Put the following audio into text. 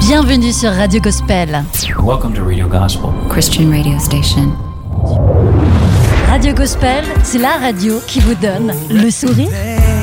Bienvenue sur Radio Gospel. Welcome to Radio Gospel, Christian radio station. Radio Gospel, c'est la radio qui vous donne le sourire,